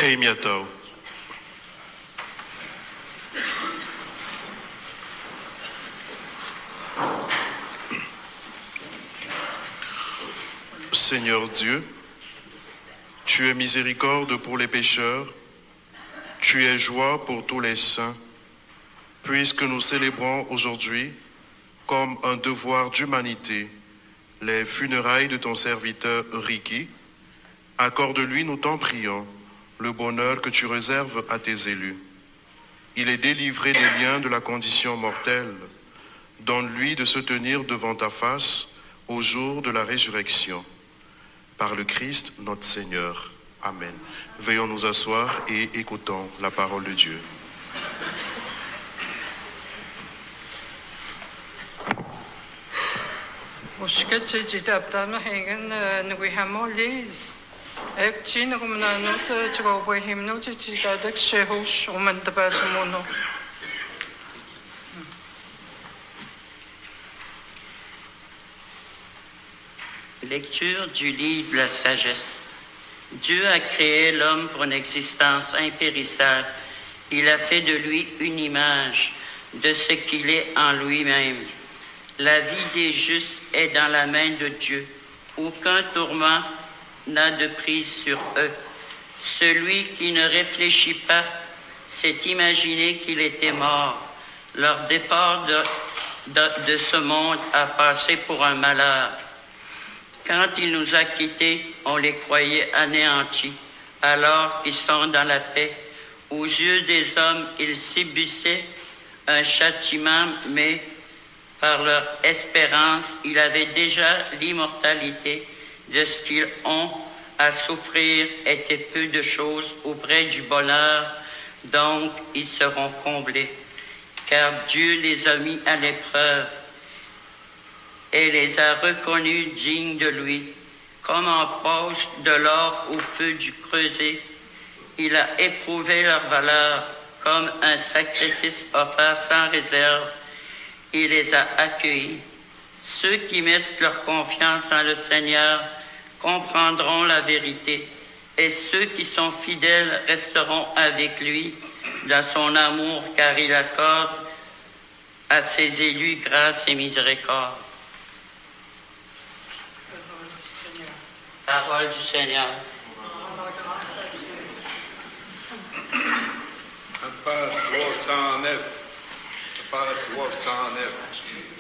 Très bientôt. Seigneur Dieu, tu es miséricorde pour les pécheurs, tu es joie pour tous les saints, puisque nous célébrons aujourd'hui, comme un devoir d'humanité, les funérailles de ton serviteur Ricky. Accorde-lui, nous t'en prions, le bonheur que tu réserves à tes élus. Il est délivré des liens de la condition mortelle. Donne-lui de se tenir devant ta face au jour de la résurrection. Par le Christ notre Seigneur. Amen. Veuillons nous asseoir et écoutons la parole de Dieu. Lecture du livre de la sagesse. Dieu a créé l'homme pour une existence impérissable. Il a fait de lui une image de ce qu'il est en lui-même. La vie des justes est dans la main de Dieu. Aucun tourment n'a de prise sur eux. Celui qui ne réfléchit pas s'est imaginé qu'il était mort. Leur départ de ce monde a passé pour un malheur. Quand il nous a quittés, on les croyait anéantis, alors qu'ils sont dans la paix. Aux yeux des hommes, ils subissaient un châtiment, mais par leur espérance, ils avaient déjà l'immortalité. De ce qu'ils ont à souffrir était peu de choses auprès du bonheur, donc ils seront comblés. Car Dieu les a mis à l'épreuve et les a reconnus dignes de lui. Comme on pose de l'or au feu du creuset, il a éprouvé leur valeur comme un sacrifice offert sans réserve. Il les a accueillis. Ceux qui mettent leur confiance en le Seigneur comprendront la vérité, et ceux qui sont fidèles resteront avec lui dans son amour, car il accorde à ses élus grâce et miséricorde. Parole du Seigneur. Page 309. Page 309.